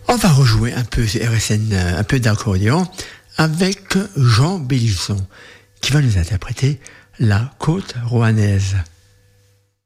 On va rejouer un peu RSN, un peu d'accordéon avec Jean Bélisson qui va nous interpréter La Côte rouennaise.